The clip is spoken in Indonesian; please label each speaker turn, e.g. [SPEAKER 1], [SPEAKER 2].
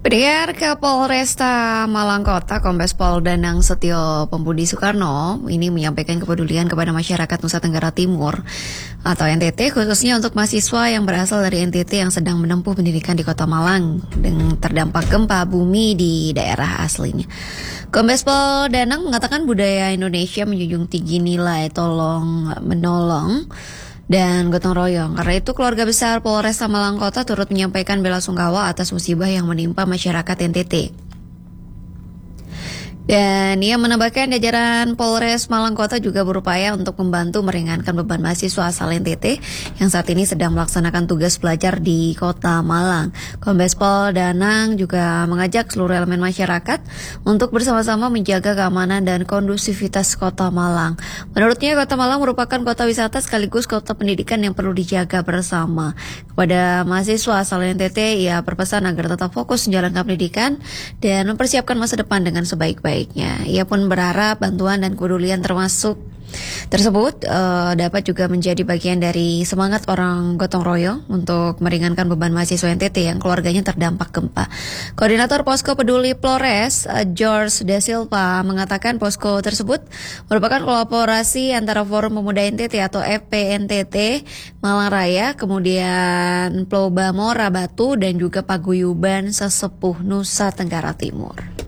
[SPEAKER 1] Pendengar Kapolresta Malang Kota, Kombes Pol Danang Setio Pembudi Soekarno ini menyampaikan kepedulian kepada masyarakat Nusa Tenggara Timur atau NTT, khususnya untuk mahasiswa yang berasal dari NTT yang sedang menempuh pendidikan di Kota Malang dengan terdampak gempa bumi di daerah aslinya. Kombes Pol Danang mengatakan budaya Indonesia menjunjung tinggi nilai tolong menolong dan gotong royong. Karena itu keluarga besar Polresta Malang Kota turut menyampaikan bela sungkawa atas musibah yang menimpa masyarakat NTT. Dan ia menambahkan jajaran Polres Malang Kota juga berupaya untuk membantu meringankan beban mahasiswa asal NTT yang saat ini sedang melaksanakan tugas belajar di Kota Malang. Kombes Pol Danang juga mengajak seluruh elemen masyarakat untuk bersama-sama menjaga keamanan dan kondusivitas Kota Malang. Menurutnya Kota Malang merupakan kota wisata sekaligus kota pendidikan yang perlu dijaga bersama. Kepada mahasiswa asal NTT, ia berpesan agar tetap fokus menjalankan pendidikan dan mempersiapkan masa depan dengan sebaik-baiknya. Ia pun berharap bantuan dan kepedulian tersebut dapat juga menjadi bagian dari semangat orang gotong royong untuk meringankan beban mahasiswa NTT yang keluarganya terdampak gempa. Koordinator Posko Peduli Polres, George De Silva, mengatakan posko tersebut merupakan kolaborasi antara Forum Pemuda NTT atau FPNTT Malang Raya, kemudian Plobamora Batu dan juga Paguyuban Sesepuh Nusa Tenggara Timur.